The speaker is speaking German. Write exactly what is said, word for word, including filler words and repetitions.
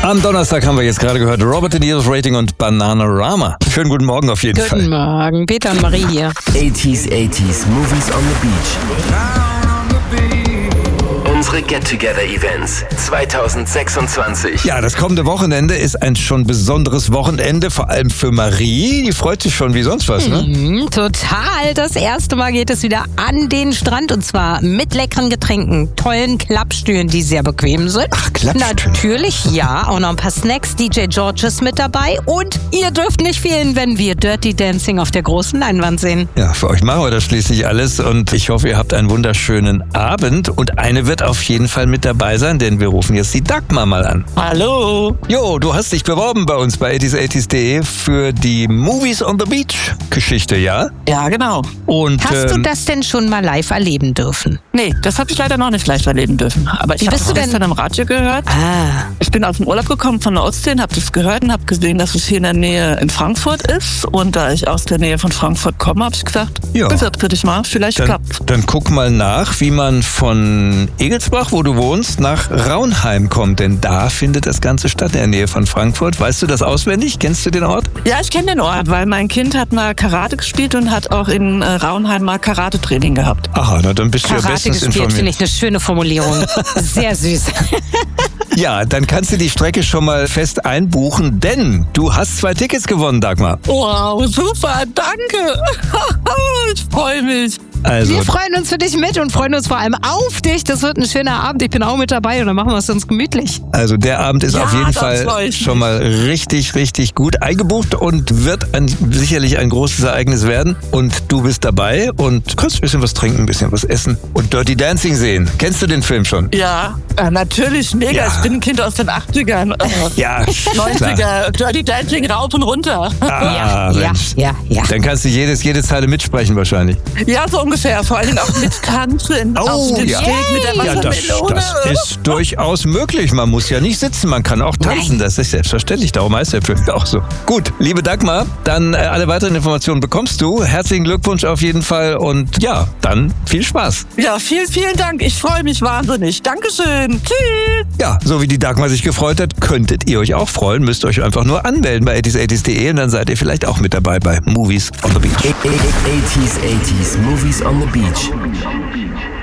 Am Donnerstag haben wir jetzt gerade gehört Robert De Niro's Rating und Bananarama. Schönen guten Morgen auf jeden Guten Fall. Guten Morgen, Peter und Marie hier. eighties, eighties, Movies on the Beach. Unsere Get-Together-Events zwanzig sechsundzwanzig. Ja, das kommende Wochenende ist ein schon besonderes Wochenende, vor allem für Marie. Die freut sich schon wie sonst was, ne? Mhm, total. Das erste Mal geht es wieder an den Strand und zwar mit leckeren Getränken, tollen Klappstühlen, die sehr bequem sind. Ach, Klappstühle. Natürlich, ja. Auch noch ein paar Snacks. D J George ist mit dabei. Und ihr dürft nicht fehlen, wenn wir Dirty Dancing auf der großen Leinwand sehen. Ja, für euch machen wir das schließlich alles und ich hoffe, ihr habt einen wunderschönen Abend. Und eine wird auf jeden Fall mit dabei sein, denn wir rufen jetzt die Dagmar mal an. Hallo. Jo, du hast dich beworben bei uns bei eighties eighties punkt de für die Movies on the Beach Geschichte, ja? Ja, genau. Und Hast ähm, du das denn schon mal live erleben dürfen? Nee, das habe ich leider noch nicht live erleben dürfen. Aber ich Wie habe bist das du denn- gestern im Radio gehört. Ah. Ich bin aus dem Urlaub gekommen von der Ostsee und habe das gehört und habe gesehen, dass es hier in der Nähe in Frankfurt ist. Und da ich aus der Nähe von Frankfurt komme, habe ich gesagt, Ja. bewirb für dich mal, vielleicht Dann, klappt's. dann guck mal nach, wie man von Egelsbach, wo du wohnst, nach Raunheim kommt. Denn da findet das Ganze statt, in der Nähe von Frankfurt. Weißt du das auswendig? Kennst du den Ort? Ja, ich kenne den Ort, weil mein Kind hat mal Karate gespielt und hat auch in äh, Raunheim mal Karate-Training gehabt. Aha, na dann bist du ja Karate bestens gespielt, finde informiert. ich eine schöne Formulierung. Sehr süß. Ja, dann kannst du die Strecke schon mal fest einbuchen, denn du hast zwei Tickets gewonnen, Dagmar. Wow, super, danke. Ich freue mich. Also, Wir freuen uns für dich mit und freuen uns vor allem auf dich. Das wird ein schöner Abend. Ich bin auch mit dabei und dann machen wir es uns gemütlich. also der Abend ist Ja, auf jeden da Fall freu ich schon mal richtig, richtig gut eingebucht und wird ein, sicherlich ein großes Ereignis werden. Und du bist dabei und kannst ein bisschen was trinken, ein bisschen was essen und Dirty Dancing sehen. Kennst du den Film schon? Ja, äh, natürlich, mega. Ja. Ich bin ein Kind aus den achtzigern. Äh, Ja, klar. neunziger, Dirty Dancing rauf und runter. Ah, ja, Mensch. ja, ja. Dann kannst du jedes, jede Zeile mitsprechen wahrscheinlich. Ja, so ungefähr. Vor allen Dingen auch mit Tanzen auf dem ja. Steg mit der Ja, das, Wassermelone. das ist durchaus möglich. Man muss ja nicht sitzen, man kann auch tanzen. Nein. Das ist selbstverständlich. Darum heißt der Film auch so. Gut, liebe Dagmar, dann äh, alle weiteren Informationen bekommst du. Herzlichen Glückwunsch auf jeden Fall und ja, dann viel Spaß. Ja, vielen, vielen Dank. Ich freue mich wahnsinnig. Dankeschön. Tschüss. Ja, so wie die Dagmar sich gefreut hat, könntet ihr euch auch freuen. Müsst euch einfach nur anmelden bei eighties eighties punkt de und dann seid ihr vielleicht auch mit dabei bei Movies on the Beach. eighties, eighties, Movies on the Beach.